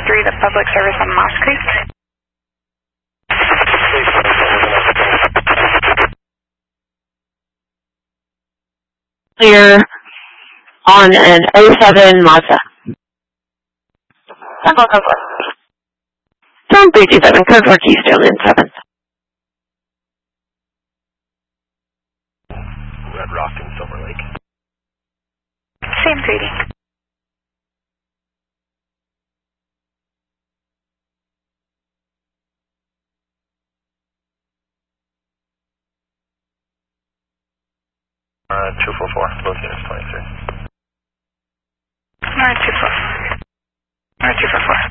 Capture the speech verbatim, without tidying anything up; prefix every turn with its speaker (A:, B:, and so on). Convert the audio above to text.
A: three to public service on Moss Creek.
B: Clear on an oh seven Mazda.
A: Temple, Temple.
B: Storm three two seven, code for Keystone in seven.
C: Red Rock and Silver Lake.
A: Same reading.
C: Uh, two four four, both units twenty-three.
A: Alright, two four four. Alright, two four four.